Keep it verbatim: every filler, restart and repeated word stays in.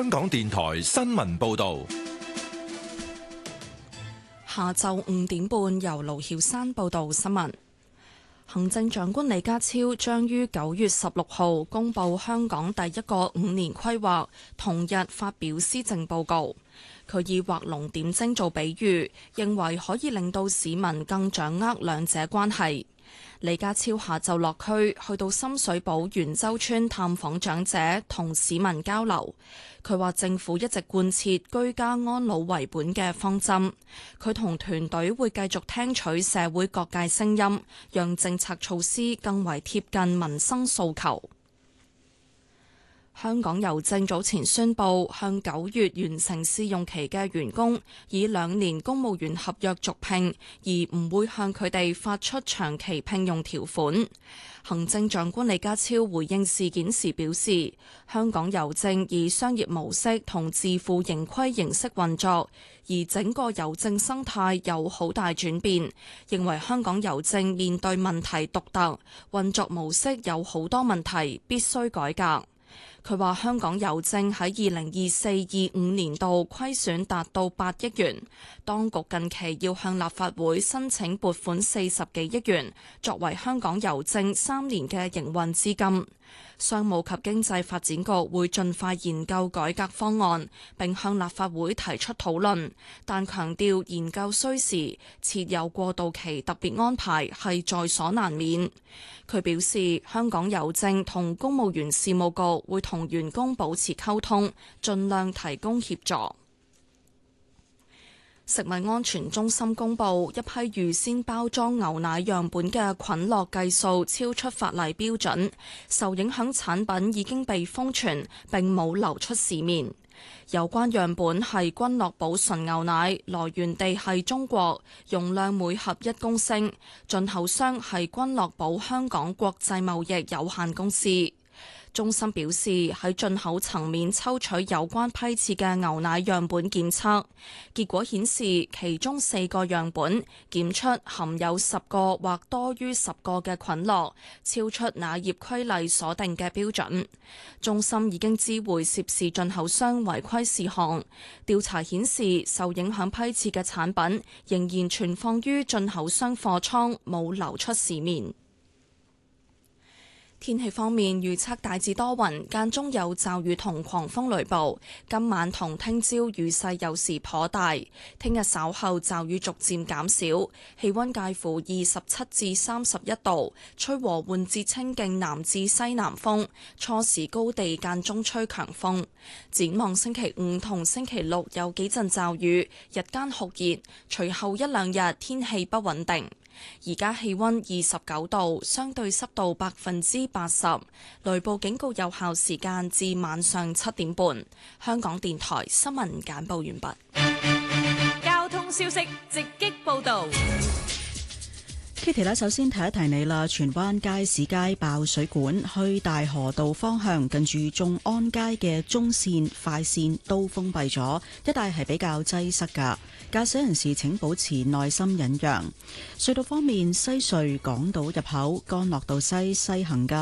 香港電台新聞報道。 下晝五點半，由盧曉山報道新聞。行政長官李家超將於九月十六號公布香港第一個五年規劃，同日發表施政報告。佢以畫龍點睛做比喻，認為可以令到市民更掌握兩者關係。李家超下晝落區，去到深水埗元洲村探訪長者，同市民交流。佢話政府一直貫徹居家安老為本嘅方針，佢同團隊會繼續聽取社會各界聲音，讓政策措施更為貼近民生訴求。香港郵政早前宣布，向九月完成試用期嘅員工以兩年公務員合約續聘，而唔會向佢哋發出長期聘用條款。行政長官李家超回應事件時表示，香港郵政以商業模式同自負盈虧形式運作，而整個郵政生態有好大轉變，認為香港郵政面對問題獨特，運作模式有好多問題，必須改革。佢話香港郵政喺二零二四二五年度虧損達到八億元，當局近期要向立法會申請撥款四十幾億元，作為香港郵政三年嘅營運資金。商務及經濟發展局會盡快研究改革方案，並向立法會提出討論，但強調研究需時，設有過渡期特別安排係在所難免。佢表示，香港郵政同公務員事務局會同員工保持溝通，盡量提供協助。食物安全中心公布，一批預先包裝牛奶樣本嘅菌落計數超出法例標準，受影響產品已經被封存並冇流出市面。有關樣本係君樂寶純牛奶，來源地係中國，容量每盒一公升，進口商係君樂寶香港國際貿易有限公司。中心表示，喺進口層面抽取有關批次嘅牛奶樣本檢測，結果顯示其中四個樣本檢出含有十個或多於十個嘅菌落，超出奶業規例所定嘅標準。中心已經知會涉事進口商違規事項，調查顯示受影響批次嘅產品仍然存放於進口商貨倉，冇流出市面。天氣方面，預測大致多雲，間中有驟雨同狂風雷暴。今晚同聽朝雨勢有時頗大，聽日稍後驟雨逐漸減少，氣溫介乎二十七至三十一度，吹和緩至清勁南至西南風，初時高地間中吹強風。展望星期五同星期六有幾陣驟雨，日間酷熱，隨後一兩日天氣不穩定。而家氣溫二十九度，相對濕度百分之八十，雷暴警告有效時間至晚上七點半。香港電台新聞簡報完畢。 交通消息直擊報道。 Kitty 咧，首先提一提你啦，荃灣街市街爆水管，去大河道方向近住眾安街嘅中線快線都封閉咗，一帶係比較擠塞噶，駕駛人士請保持耐心忍讓。隧道方面，西隧港島入口干諾道西西行嘅